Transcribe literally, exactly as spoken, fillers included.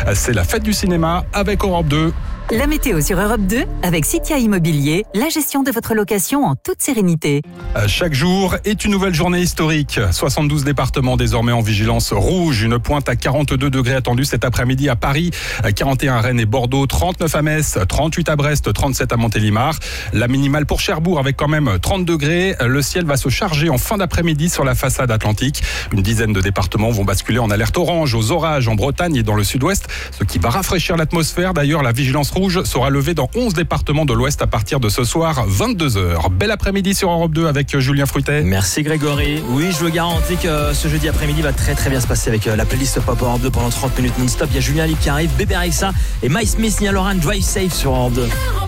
C'est la fête du cinéma avec Europe deux. La météo sur Europe deux avec Citia Immobilier, la gestion de votre location en toute sérénité. Chaque jour est une nouvelle journée historique. soixante-douze départements désormais en vigilance rouge. Une pointe à quarante-deux degrés attendue cet après-midi à Paris, quarante et un à Rennes et Bordeaux, trente-neuf à Metz, trente-huit à Brest, trente-sept à Montélimar. La minimale pour Cherbourg avec quand même trente degrés. Le ciel va se charger en fin d'après-midi sur la façade atlantique. Une dizaine de départements vont basculer en alerte orange aux orages en Bretagne et dans le sud-ouest, ce qui va rafraîchir l'atmosphère. D'ailleurs, la vigilance rouge sera levée dans onze départements de l'ouest à partir de ce soir, vingt-deux heures. Bel après-midi sur Europe deux avec Julien Fruitet. Merci Grégory. Oui, je vous garantis que ce jeudi après-midi va très très bien se passer avec la playlist Pop Europe deux pendant trente minutes non-stop. Il y a Julien Libre qui arrive, Bébé Rexa et My Smith, Nia Loran, Drive Safe sur Europe deux.